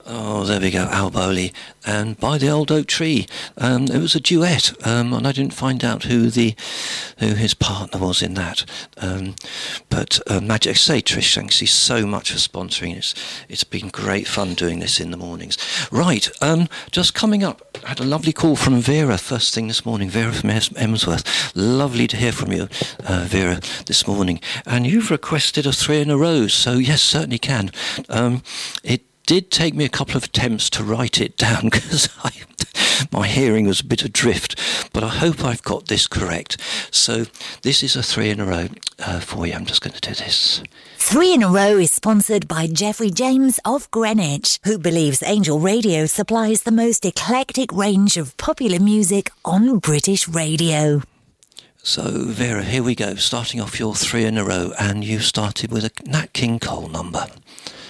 Oh, there we go, Al Bowley, and By the Old Oak Tree. It was a duet, and I didn't find out who his partner was in that. But Magic, say Trish, thanks you so much for sponsoring this. It's been great fun doing this in the mornings. Right, just coming up, I had a lovely call from Vera first thing this morning. Vera from Emsworth. Lovely to hear from you, Vera, this morning. And you've requested a 3 in a row, so yes, certainly can. It did take me a couple of attempts to write it down because my hearing was a bit adrift, but I hope I've got this correct. So this is a 3 in a row for you. I'm just going to do this. 3 in a row is sponsored by Jeffrey James of Greenwich, who believes Angel Radio supplies the most eclectic range of popular music on British radio. So Vera, here we go. Starting off your 3 in a row, and you started with a Nat King Cole number.